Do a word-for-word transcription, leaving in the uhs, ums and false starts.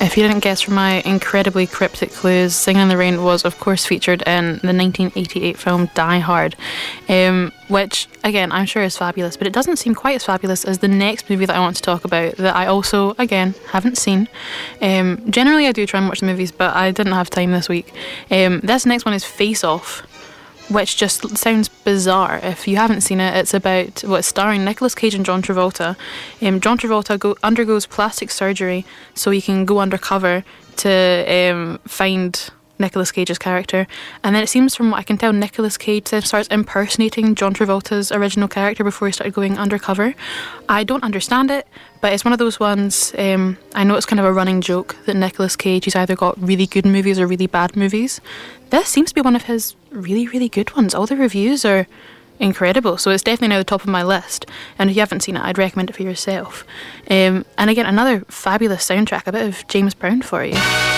If you didn't guess from my incredibly cryptic clues, Singing in the Rain was, of course, featured in the nineteen eighty-eight film Die Hard, um, which, again, I'm sure is fabulous, but it doesn't seem quite as fabulous as the next movie that I want to talk about that I also, again, haven't seen. Um, generally, I do try and watch the movies, but I didn't have time this week. Um, this next one is Face Off, which just sounds bizarre. If you haven't seen it, it's about, well, it's starring Nicolas Cage and John Travolta. Um, John Travolta go, undergoes plastic surgery so he can go undercover to um, find Nicolas Cage's character, and then it seems, from what I can tell, Nicolas Cage then starts impersonating John Travolta's original character before he started going undercover. I don't understand it, but it's one of those ones, um, I know it's kind of a running joke that Nicolas Cage, he's either got really good movies or really bad movies. This seems to be one of his really, really good ones. All the reviews are incredible, so it's definitely now the top of my list, and if you haven't seen it, I'd recommend it for yourself. Um, and again, another fabulous soundtrack, a bit of James Brown for you.